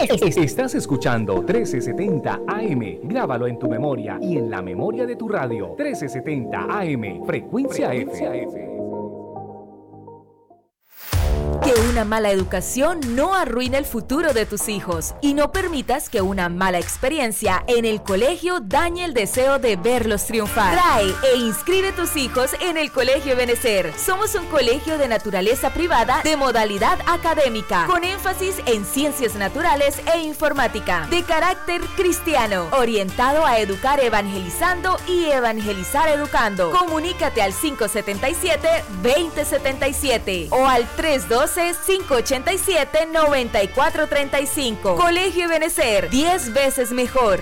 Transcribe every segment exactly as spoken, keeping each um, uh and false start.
Estás escuchando trece setenta A M. Grábalo en tu memoria y en la memoria de tu radio. trece setenta A M. Frecuencia, Frecuencia F. F. Que una mala educación no arruine el futuro de tus hijos y no permitas que una mala experiencia en el colegio dañe el deseo de verlos triunfar. Trae e inscribe tus hijos en el Colegio Ebenecer. Somos un colegio de naturaleza privada de modalidad académica, con énfasis en ciencias naturales e informática, de carácter cristiano, orientado a educar evangelizando y evangelizar educando. Comunícate al cinco siete siete, dos cero siete siete o al tres uno dos, cinco ocho siete, nueve cuatro tres cinco. Colegio Ebenecer, diez veces mejor.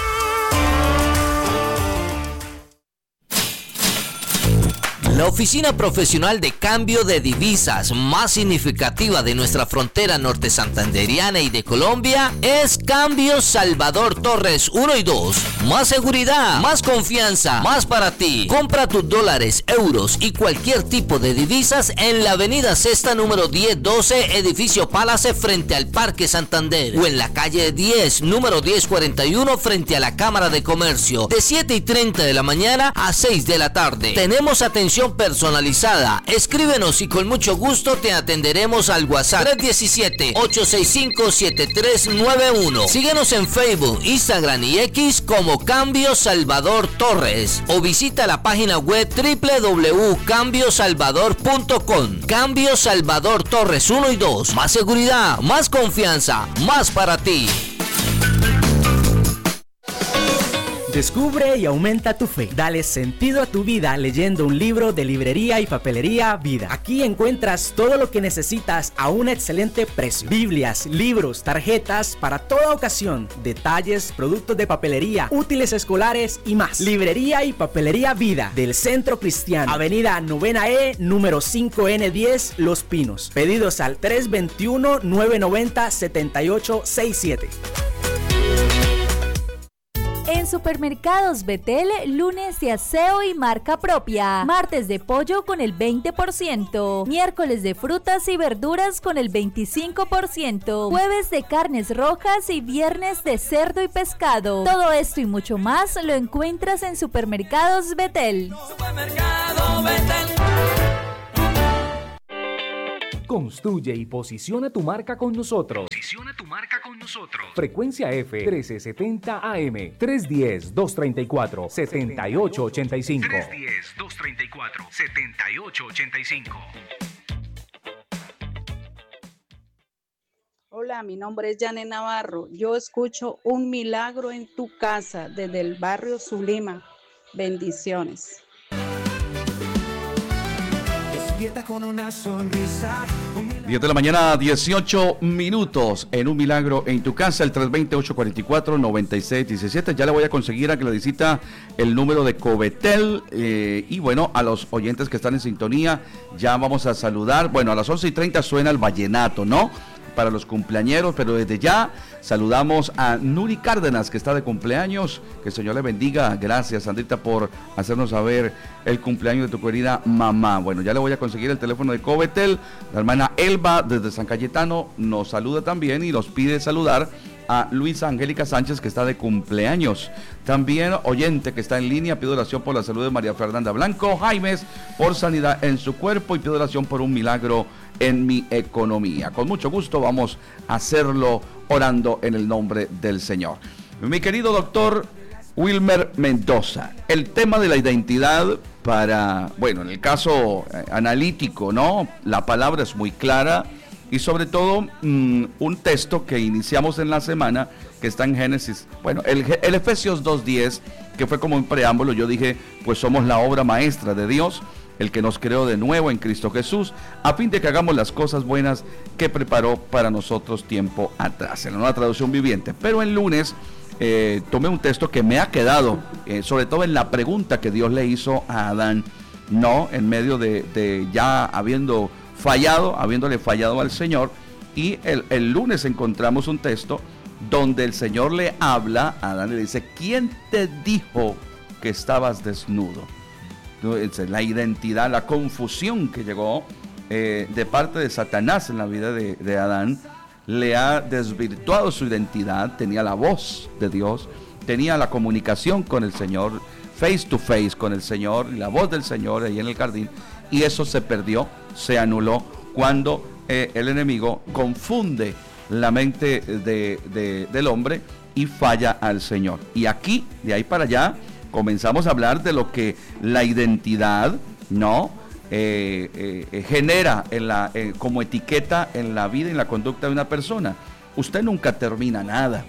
La oficina profesional de cambio de divisas más significativa de nuestra frontera norte santanderiana y de Colombia es Cambio Salvador Torres uno y dos. Más seguridad, más confianza, más para ti. Compra tus dólares, euros y cualquier tipo de divisas en la avenida Sexta número diez doce, edificio Palace frente al Parque Santander, o en la calle diez, número diez cuarenta y uno frente a la Cámara de Comercio, de siete y treinta de la mañana a seis de la tarde. Tenemos atención personalizada. Escríbenos y con mucho gusto te atenderemos al WhatsApp tres uno siete, ocho seis cinco, siete tres nueve uno. Síguenos en Facebook, Instagram y X como Cambio Salvador Torres o visita la página web doble u doble u doble u punto cambio salvador punto com. Cambio Salvador Torres uno y dos. Más seguridad, más confianza, más para ti. Descubre y aumenta tu fe. Dale sentido a tu vida leyendo un libro de Librería y Papelería Vida. Aquí encuentras todo lo que necesitas a un excelente precio. Biblias, libros, tarjetas para toda ocasión, detalles, productos de papelería, útiles escolares y más. Librería y Papelería Vida del Centro Cristiano. Avenida Novena E, número cinco ene diez, Los Pinos. Pedidos al tres dos uno, nueve nueve cero, siete ocho seis siete. En Supermercados Betel, lunes de aseo y marca propia, martes de pollo con el veinte por ciento, miércoles de frutas y verduras con el veinticinco por ciento, jueves de carnes rojas y viernes de cerdo y pescado. Todo esto y mucho más lo encuentras en Supermercados Betel. Supermercado Betel. Construye y posiciona tu marca con nosotros. Posiciona tu marca con nosotros. Frecuencia F trece setenta A M, tres uno cero, dos tres cuatro, siete ocho ocho cinco. tres uno cero, dos tres cuatro, siete ocho ocho cinco. Hola, mi nombre es Janet Navarro. Yo escucho Un Milagro en tu Casa desde el barrio Sulima. Bendiciones. Con una sonrisa. diez de la mañana, dieciocho minutos en Un Milagro en tu Casa, el tres dos cero, ocho cuatro cuatro, nueve seis uno siete. Ya le voy a conseguir a que le visita el número de Covetel. Eh, y bueno, a los oyentes que están en sintonía, ya vamos a saludar. Bueno, a las once y treinta suena el vallenato, ¿no? Para los cumpleañeros, pero desde ya saludamos a Nuri Cárdenas, que está de cumpleaños. Que el Señor le bendiga. Gracias, Sandrita, por hacernos saber el cumpleaños de tu querida mamá. Bueno, ya le voy a conseguir el teléfono de Covetel. La hermana Elba, desde San Cayetano, nos saluda también y nos pide saludar a Luisa Angélica Sánchez, que está de cumpleaños. También oyente que está en línea, pido oración por la salud de María Fernanda Blanco Jaimes, por sanidad en su cuerpo, y pido oración por un milagro en mi economía. Con mucho gusto vamos a hacerlo orando en el nombre del Señor. Mi querido doctor Wilmer Mendoza, el tema de la identidad para, bueno, en el caso eh, analítico, ¿no? La palabra es muy clara y sobre todo mmm, un texto que iniciamos en la semana que está en Génesis, bueno, el, el Efesios dos diez, que fue como un preámbulo. Yo dije, pues somos la obra maestra de Dios, el que nos creó de nuevo en Cristo Jesús, a fin de que hagamos las cosas buenas que preparó para nosotros tiempo atrás, en la nueva traducción viviente. Pero el lunes eh, tomé un texto que me ha quedado, eh, sobre todo en la pregunta que Dios le hizo a Adán, no, en medio de, de ya habiendo fallado, habiéndole fallado al Señor, y el, el lunes encontramos un texto donde el Señor le habla a Adán y le dice, ¿quién te dijo que estabas desnudo? La identidad, la confusión que llegó eh, de parte de Satanás en la vida de, de Adán, le ha desvirtuado su identidad. Tenía la voz de Dios, tenía la comunicación con el Señor, face to face con el Señor, la voz del Señor ahí en el jardín, y eso se perdió, se anuló cuando eh, el enemigo confunde la mente de, de, del hombre y falla al Señor. Y aquí, de ahí para allá, comenzamos a hablar de lo que la identidad, ¿no? Eh, eh, genera en la, eh, como etiqueta en la vida y en la conducta de una persona. Usted nunca termina nada,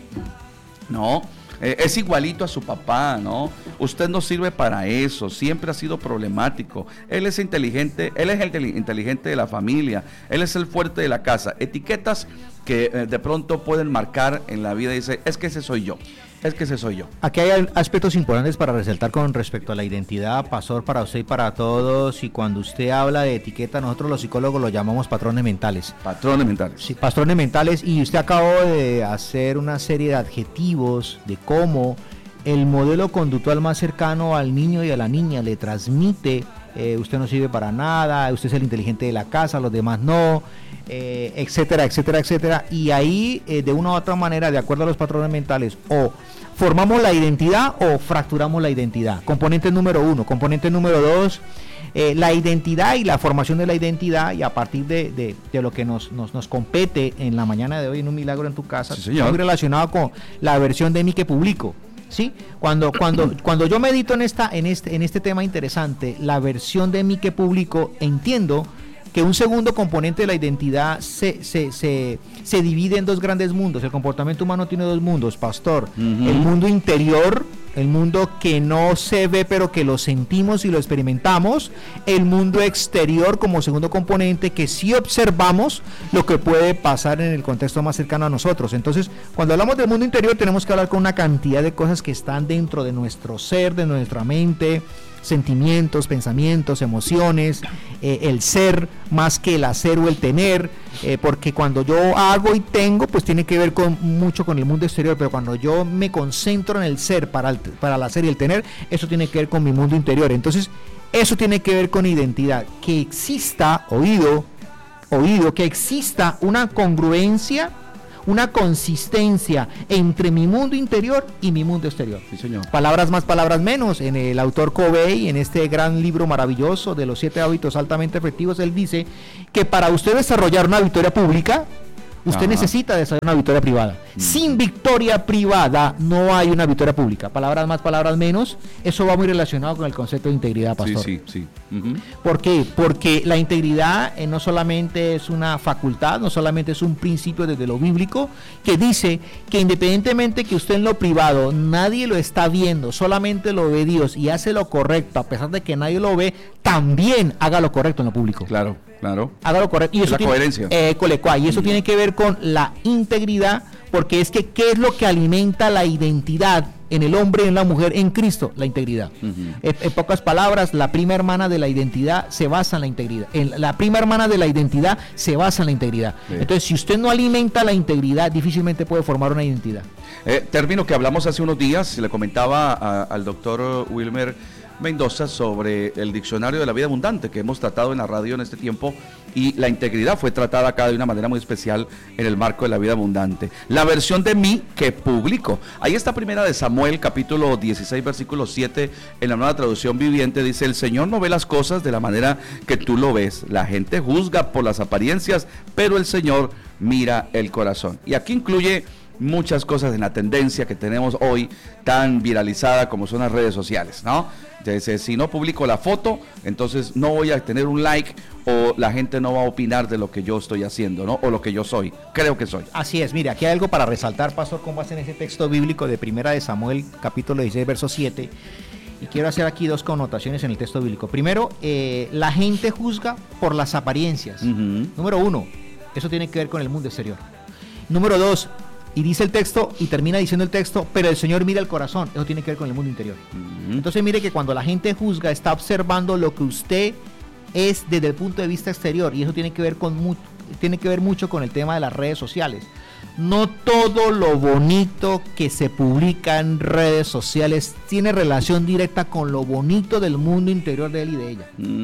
¿no? Eh, es igualito a su papá, ¿no? Usted no sirve para eso, siempre ha sido problemático. Él es inteligente, él es el inteligente de la familia, él es el fuerte de la casa. Etiquetas que eh, de pronto pueden marcar en la vida y dice, es que ese soy yo. Es que ese soy yo. Aquí hay aspectos importantes para resaltar con respecto a la identidad, pastor, para usted y para todos. Y cuando usted habla de etiqueta, nosotros los psicólogos lo llamamos patrones mentales. Patrones mentales. Sí, patrones mentales. Y usted acabó de hacer una serie de adjetivos de cómo el modelo conductual más cercano al niño y a la niña le transmite, eh, usted no sirve para nada, usted es el inteligente de la casa, los demás no, eh, etcétera, etcétera, etcétera. Y ahí, eh, de una u otra manera, de acuerdo a los patrones mentales, o formamos la identidad o fracturamos la identidad. Componente número uno. Componente número dos, eh, la identidad y la formación de la identidad, y a partir de, de, de lo que nos, nos, nos compete en la mañana de hoy en Un Milagro en tu Casa, sí, muy relacionado con la versión de mí que publico. ¿Sí? Cuando, cuando, cuando yo medito en, esta, en, este, en este tema interesante, la versión de mí que publico, entiendo que un segundo componente de la identidad se, se, se, se divide en dos grandes mundos. El comportamiento humano tiene dos mundos, pastor. Uh-huh. El mundo interior, el mundo que no se ve pero que lo sentimos y lo experimentamos. El mundo exterior como segundo componente, que sí observamos lo que puede pasar en el contexto más cercano a nosotros. Entonces, cuando hablamos del mundo interior, tenemos que hablar con una cantidad de cosas que están dentro de nuestro ser, de nuestra mente, sentimientos, pensamientos, emociones, eh, el ser más que el hacer o el tener, eh, porque cuando yo hago y tengo, pues tiene que ver con mucho con el mundo exterior, pero cuando yo me concentro en el ser para el, para el hacer y el tener, eso tiene que ver con mi mundo interior. Entonces, eso tiene que ver con identidad, que exista, oído, oído, que exista una congruencia, una consistencia entre mi mundo interior y mi mundo exterior. Sí, señor. Palabras más, palabras menos. En el autor Covey, en este gran libro maravilloso de los siete hábitos altamente efectivos, él dice que para usted desarrollar una victoria pública, usted Ajá. necesita desarrollar una victoria privada. Mm. Sin victoria privada no hay una victoria pública. Palabras más, palabras menos. Eso va muy relacionado con el concepto de integridad, pastor. Sí, sí, sí. Uh-huh. ¿Por qué? Porque la integridad eh, no solamente es una facultad, no solamente es un principio desde lo bíblico, que dice que independientemente que usted en lo privado nadie lo está viendo, solamente lo ve Dios y hace lo correcto, a pesar de que nadie lo ve, también haga lo correcto en lo público. Claro. Claro. Hágalo correcto. Y eso la tiene, coherencia. Eh, colecua, y eso mm. tiene que ver con la integridad, porque es que ¿qué es lo que alimenta la identidad en el hombre y en la mujer en Cristo? La integridad. Uh-huh. en, en pocas palabras, la prima hermana de la identidad se basa en la integridad. En, la prima hermana de la identidad se basa en la integridad. Sí. Entonces, si usted no alimenta la integridad, difícilmente puede formar una identidad. Eh, término que hablamos hace unos días, le comentaba a, al doctor Wilmer Mendoza sobre el diccionario de la vida abundante que hemos tratado en la radio en este tiempo, y la integridad fue tratada acá de una manera muy especial en el marco de la vida abundante. La versión de mí que publico. Ahí está Primera de Samuel, capítulo dieciséis, versículo siete, en la Nueva Traducción Viviente, dice: el Señor no ve las cosas de la manera que tú lo ves. La gente juzga por las apariencias, pero el Señor mira el corazón. Y aquí incluye muchas cosas en la tendencia que tenemos hoy tan viralizada como son las redes sociales, ¿no? Entonces, si no publico la foto, entonces no voy a tener un like, o la gente no va a opinar de lo que yo estoy haciendo, ¿no? O lo que yo soy, creo que soy. Así es. Mire, aquí hay algo para resaltar, pastor, con base en ese texto bíblico de Primera de Samuel, capítulo dieciséis, verso siete, y quiero hacer aquí dos connotaciones en el texto bíblico. Primero, eh, la gente juzga por las apariencias. Uh-huh. Número uno, eso tiene que ver con el mundo exterior. Número dos, y dice el texto, y termina diciendo el texto, pero el Señor mira el corazón. Eso tiene que ver con el mundo interior. Uh-huh. Entonces mire que cuando la gente juzga, está observando lo que usted es desde el punto de vista exterior, y eso tiene que ver con mu- tiene que ver mucho con el tema de las redes sociales. No todo lo bonito que se publica en redes sociales tiene relación directa con lo bonito del mundo interior de él y de ella. Uh-huh.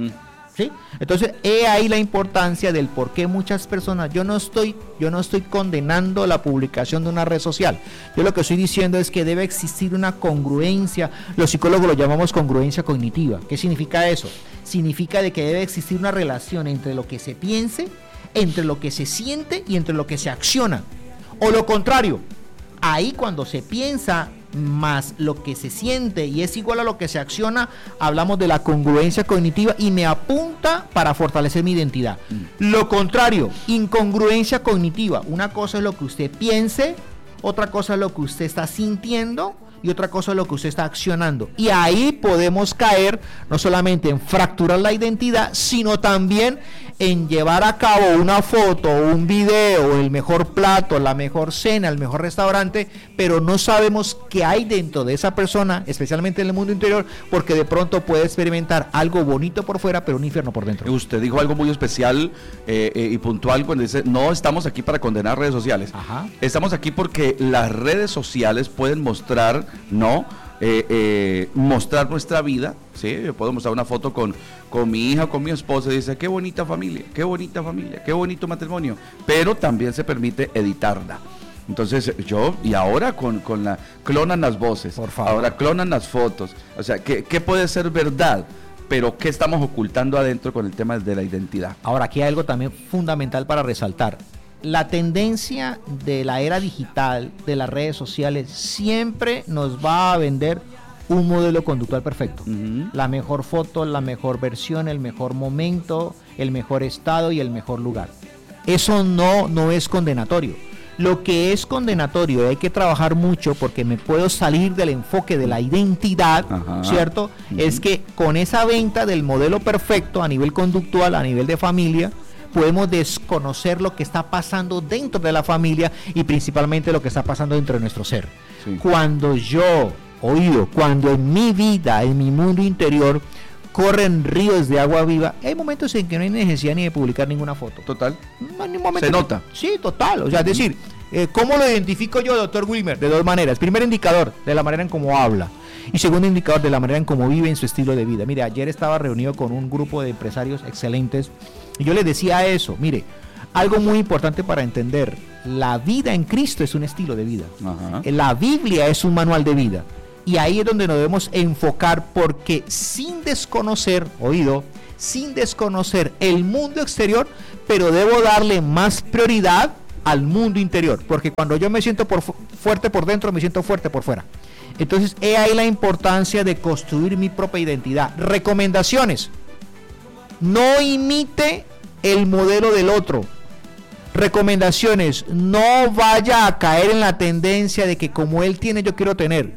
¿Sí? Entonces, he ahí la importancia del por qué muchas personas, yo no estoy, yo no estoy condenando la publicación de una red social. Yo lo que estoy diciendo es que debe existir una congruencia. Los psicólogos lo llamamos congruencia cognitiva. ¿Qué significa eso? Significa de que debe existir una relación entre lo que se piense, entre lo que se siente y entre lo que se acciona. O lo contrario, ahí cuando se piensa más lo que se siente y es igual a lo que se acciona, hablamos de la congruencia cognitiva y me apunta para fortalecer mi identidad. Mm. Lo contrario, incongruencia cognitiva. Una cosa es lo que usted piense, otra cosa es lo que usted está sintiendo y otra cosa es lo que usted está accionando. Y ahí podemos caer no solamente en fracturar la identidad, sino también en llevar a cabo una foto, un video, el mejor plato, la mejor cena, el mejor restaurante, pero no sabemos qué hay dentro de esa persona, especialmente en el mundo interior, porque de pronto puede experimentar algo bonito por fuera, pero un infierno por dentro. Usted dijo algo muy especial eh, eh, y puntual cuando dice, no estamos aquí para condenar redes sociales. Ajá. Estamos aquí porque las redes sociales pueden mostrar, ¿no? Eh, eh, mostrar nuestra vida, ¿sí? Yo puedo mostrar una foto con, con mi hija o con mi esposa y dice, qué bonita familia, qué bonita familia, qué bonito matrimonio, pero también se permite editarla. Entonces yo, y ahora con, con la, clonan las voces, por favor. Ahora clonan las fotos, o sea, ¿qué, qué puede ser verdad? Pero ¿qué estamos ocultando adentro con el tema de la identidad? Ahora, aquí hay algo también fundamental para resaltar. La tendencia de la era digital, de las redes sociales, siempre nos va a vender un modelo conductual perfecto. Uh-huh. La mejor foto, la mejor versión, el mejor momento, el mejor estado y el mejor lugar. Eso no, no es condenatorio. Lo que es condenatorio, hay que trabajar mucho porque me puedo salir del enfoque de la identidad, uh-huh. ¿cierto? Uh-huh. Es que con esa venta del modelo perfecto a nivel conductual, a nivel de familia, podemos desconocer lo que está pasando dentro de la familia y principalmente lo que está pasando dentro de nuestro ser. Sí. Cuando yo, oído, cuando en mi vida, en mi mundo interior, corren ríos de agua viva, hay momentos en que no hay necesidad ni de publicar ninguna foto. Total. No hay ningún momento. Se nota. Sí, total. O sea, es decir, eh, ¿cómo lo identifico yo, doctor Wilmer? De dos maneras. Primer indicador, de la manera en cómo habla. Y segundo indicador, de la manera en cómo vive en su estilo de vida. Mire, ayer estaba reunido con un grupo de empresarios excelentes y yo les decía eso. Mire, algo muy importante para entender, la vida en Cristo es un estilo de vida. Ajá. La Biblia es un manual de vida. Y ahí es donde nos debemos enfocar porque sin desconocer, oído, sin desconocer el mundo exterior, pero debo darle más prioridad al mundo interior. Porque cuando yo me siento por fu- fuerte por dentro, me siento fuerte por fuera. Entonces, he ahí la importancia de construir mi propia identidad. Recomendaciones. No imite el modelo del otro. Recomendaciones. No vaya a caer en la tendencia de que como él tiene, yo quiero tener.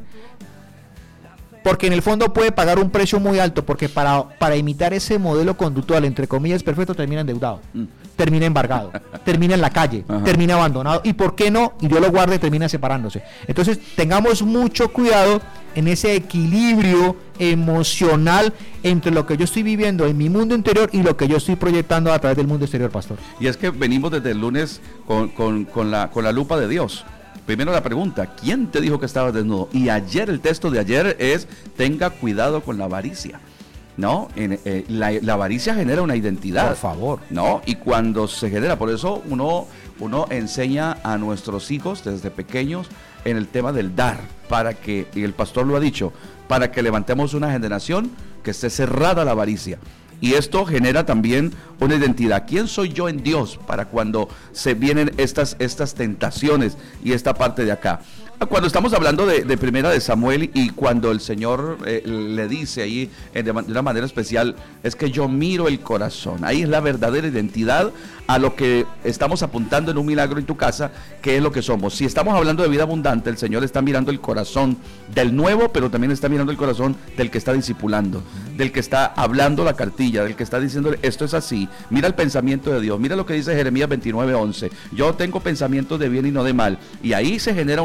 Porque en el fondo puede pagar un precio muy alto, porque para, para imitar ese modelo conductual, entre comillas, perfecto, termina endeudado, mm. termina embargado, termina en la calle, Ajá. termina abandonado, y por qué no, y Dios lo guarde, termina separándose. Entonces, tengamos mucho cuidado en ese equilibrio emocional entre lo que yo estoy viviendo en mi mundo interior y lo que yo estoy proyectando a través del mundo exterior, pastor. Y es que venimos desde el lunes con, con, con, la, con la lupa de Dios. Primero la pregunta, ¿quién te dijo que estabas desnudo? Y ayer, el texto de ayer es, tenga cuidado con la avaricia, ¿no? En, eh, la, la avaricia genera una identidad. Por favor. ¿No? Y cuando se genera, por eso uno, uno enseña a nuestros hijos desde pequeños en el tema del dar, para que, y el pastor lo ha dicho, para que levantemos una generación que esté cerrada a la avaricia. Y esto genera también una identidad. ¿Quién soy yo en Dios para cuando se vienen estas, estas tentaciones y esta parte de acá? Cuando estamos hablando de, de primera de Samuel y cuando el Señor eh, le dice ahí eh, de, de una manera especial, es que yo miro el corazón. Ahí es la verdadera identidad a lo que estamos apuntando en un milagro en tu casa, que es lo que somos. Si estamos hablando de vida abundante, el Señor está mirando el corazón del nuevo, pero también está mirando el corazón del que está discipulando, del que está hablando la cartilla, del que está diciendo esto es así. Mira el pensamiento de Dios, mira lo que dice Jeremías veintinueve once. Yo tengo pensamientos de bien y no de mal. Y ahí se genera una conducta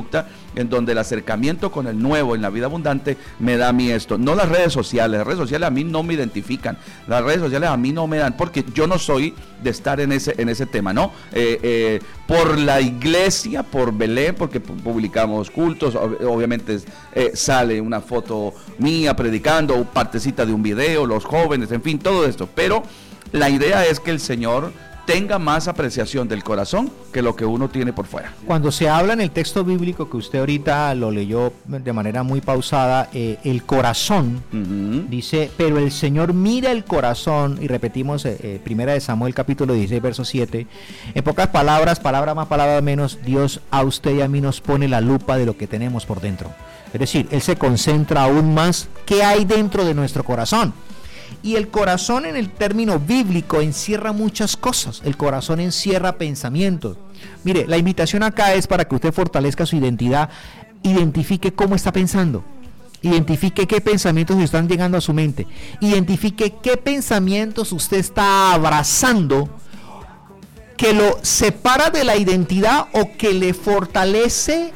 conducta en donde el acercamiento con el nuevo en la vida abundante me da a mí esto. No las redes sociales, las redes sociales a mí no me identifican, las redes sociales a mí no me dan, porque yo no soy de estar en ese, en ese tema, ¿no? Eh, eh, por la iglesia, por Belén, porque publicamos cultos, obviamente eh, sale una foto mía predicando, o partecita de un video, los jóvenes, en fin, todo esto, pero la idea es que el Señor tenga más apreciación del corazón que lo que uno tiene por fuera. Cuando se habla en el texto bíblico que usted ahorita lo leyó de manera muy pausada, eh, el corazón, uh-huh. dice, pero el Señor mira el corazón, y repetimos eh, eh, primera de Samuel capítulo dieciséis verso siete, en pocas palabras, palabra más, palabra menos, Dios a usted y a mí nos pone la lupa de lo que tenemos por dentro. Es decir, Él se concentra aún más qué hay dentro de nuestro corazón. Y el corazón en el término bíblico encierra muchas cosas. El corazón encierra pensamientos. Mire, la invitación acá es para que usted fortalezca su identidad, identifique cómo está pensando, identifique qué pensamientos están llegando a su mente, identifique qué pensamientos usted está abrazando que lo separa de la identidad o que le fortalece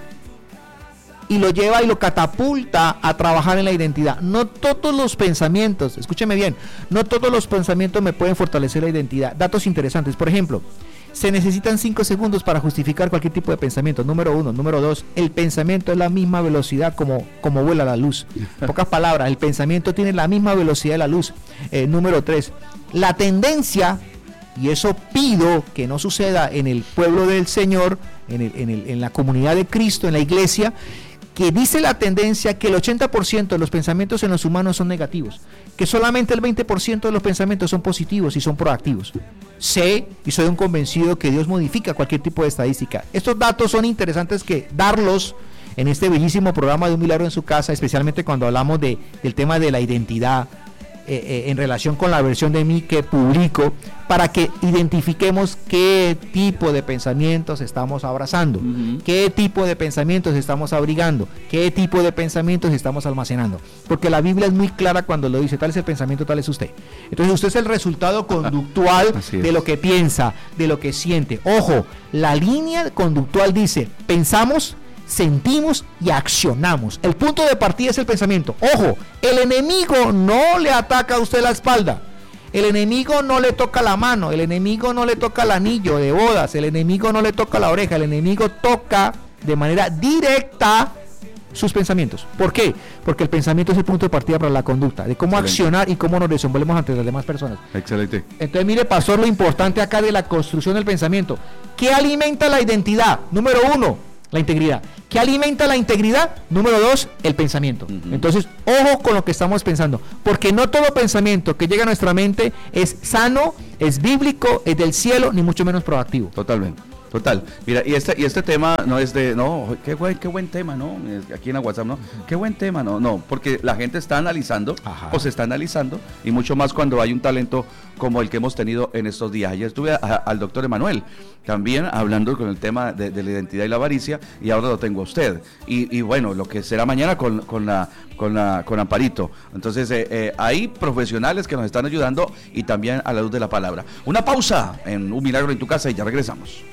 y lo lleva y lo catapulta a trabajar en la identidad. No todos los pensamientos, escúcheme bien, no todos los pensamientos me pueden fortalecer la identidad. Datos interesantes, por ejemplo, se necesitan cinco segundos para justificar cualquier tipo de pensamiento. Número uno. Número dos, el pensamiento es la misma velocidad como, como vuela la luz. En pocas palabras, el pensamiento tiene la misma velocidad de la luz. Eh, número tres, la tendencia, y eso pido que no suceda en el pueblo del Señor, en, el, en, el, en la comunidad de Cristo, en la iglesia, que dice la tendencia que el ochenta por ciento de los pensamientos en los humanos son negativos, que solamente el veinte por ciento de los pensamientos son positivos y son proactivos. Sé y soy un convencido que Dios modifica cualquier tipo de estadística. Estos datos son interesantes que darlos en este bellísimo programa de Un Milagro en su Casa, especialmente cuando hablamos de, del tema de la identidad, eh, eh, en relación con la versión de mí que publico, para que identifiquemos qué tipo de pensamientos estamos abrazando, uh-huh. qué tipo de pensamientos estamos abrigando, qué tipo de pensamientos estamos almacenando, porque la Biblia es muy clara cuando lo dice, tal es el pensamiento, tal es usted. Entonces usted es el resultado conductual de lo que piensa, de lo que siente. Ojo, la línea conductual dice, pensamos, sentimos y accionamos. El punto de partida es el pensamiento. Ojo, el enemigo no le ataca a usted la espalda. El enemigo no le toca la mano, el enemigo no le toca el anillo de bodas, el enemigo no le toca la oreja, el enemigo toca de manera directa sus pensamientos. ¿Por qué? Porque el pensamiento es el punto de partida para la conducta, de cómo Excelente. accionar y cómo nos desenvolvemos ante las demás personas. Excelente. Entonces, mire, pastor, lo importante acá de la construcción del pensamiento. ¿Qué alimenta la identidad? Número uno, la integridad. ¿Qué alimenta la integridad? Número dos, el pensamiento. Uh-huh. Entonces, ojo con lo que estamos pensando, porque no todo pensamiento que llega a nuestra mente es sano, es bíblico, es del cielo, ni mucho menos proactivo. Totalmente. Total, mira, y este y este tema no es de, no, qué buen, qué buen tema, ¿no? Aquí en la WhatsApp, ¿no? Qué buen tema, no, no, porque la gente está analizando, Ajá. o se está analizando, y mucho más cuando hay un talento como el que hemos tenido en estos días. Ayer estuve a, a, al doctor Emanuel, también hablando con el tema de, de la identidad y la avaricia, y ahora lo tengo a usted. Y, y bueno, lo que será mañana con, con la con la con Amparito. Entonces, eh, eh, hay profesionales que nos están ayudando, y también a la luz de la palabra. Una pausa en Un Milagro en tu Casa y ya regresamos.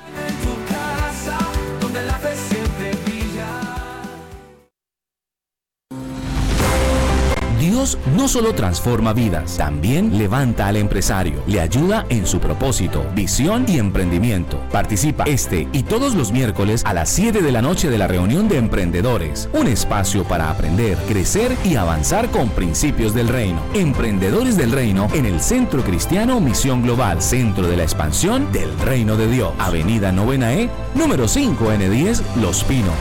Dios no solo transforma vidas, también levanta al empresario, le ayuda en su propósito, visión y emprendimiento. Participa este y todos los miércoles a las siete de la noche de la reunión de emprendedores, un espacio para aprender, crecer y avanzar con principios del reino. Emprendedores del Reino en el Centro Cristiano Misión Global, Centro de la Expansión del Reino de Dios. Avenida Novena E, número cinco N diez, Los Pinos.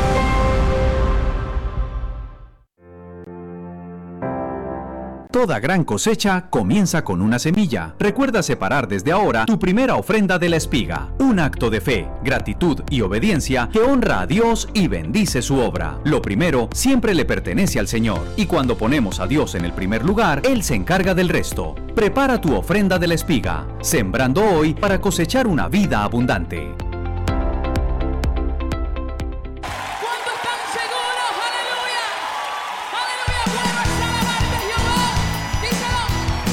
Toda gran cosecha comienza con una semilla. Recuerda separar desde ahora tu primera ofrenda de la espiga. Un acto de fe, gratitud y obediencia que honra a Dios y bendice su obra. Lo primero siempre le pertenece al Señor. Y cuando ponemos a Dios en el primer lugar, Él se encarga del resto. Prepara tu ofrenda de la espiga, sembrando hoy para cosechar una vida abundante.